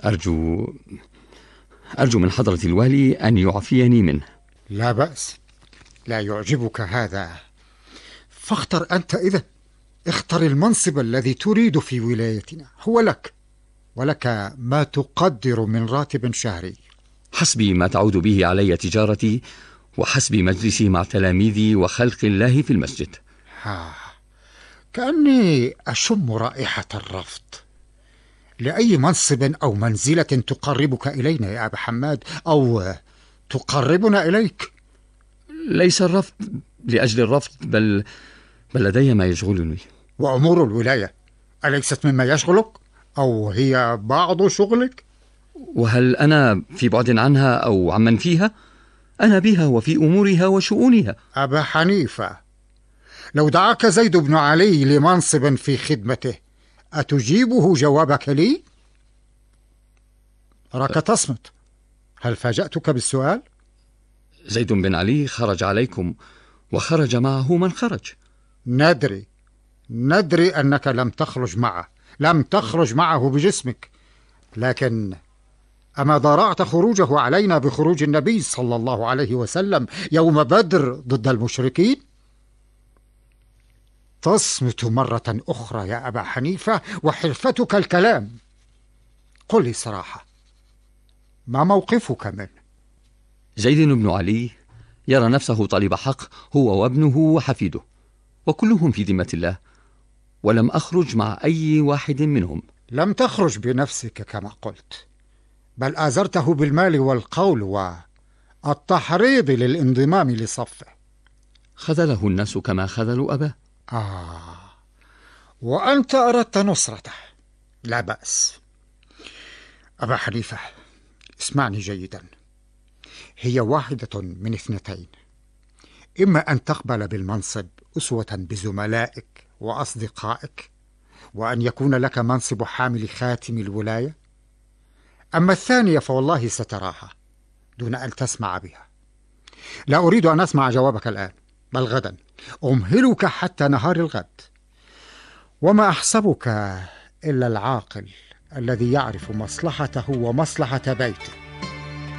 أرجو من حضرة الوالي أن يعفيني منه. لا بأس، لا يعجبك هذا فاختر أنت إذا. اختر المنصب الذي تريد في ولايتنا، هو لك، ولك ما تقدر من راتب شهري. حسبي ما تعود به علي تجارتي، وحسبي مجلسي مع تلاميذي وخلق الله في المسجد. كأني أشم رائحة الرفض لأي منصب أو منزلة تقربك إلينا يا أبا حماد، أو تقربنا إليك. ليس الرفض لأجل الرفض، بل لدي ما يشغلني. وأمور الولاية أليست مما يشغلك، أو هي بعض شغلك؟ وهل أنا في بعد عنها أو عمن فيها؟ أنا بها وفي أمورها وشؤونها. أبا حنيفة، لو دعاك زيد بن علي لمنصب في خدمته أتجيبه جوابك لي؟ أراك تصمت، هل فاجأتك بالسؤال؟ زيد بن علي خرج عليكم وخرج معه من خرج. ندري أنك لم تخرج معه بجسمك، لكن أما ضرعت خروجه علينا بخروج النبي صلى الله عليه وسلم يوم بدر ضد المشركين؟ تصمت مرة أخرى يا أبا حنيفة، وحرفتك الكلام. قل لي صراحة، ما موقفك منه؟ زيد بن علي يرى نفسه طالب حق، هو وابنه وحفيده، وكلهم في ذمة الله، ولم أخرج مع أي واحد منهم. لم تخرج بنفسك كما قلت، بل آزرته بالمال والقول والتحريض للانضمام لصفه. خذله الناس كما خذلوا أباه. وأنت أردت نصرته. لا بأس. أبا حنيفة، اسمعني جيدا، هي واحدة من اثنتين: إما أن تقبل بالمنصب أسوة بزملائك وأصدقائك، وأن يكون لك منصب حامل خاتم الولاية، أما الثانية فوالله ستراها دون أن تسمع بها. لا أريد أن أسمع جوابك الآن، بل غدا. أمهلك حتى نهار الغد، وما أحسبك إلا العاقل الذي يعرف مصلحته ومصلحة بيته.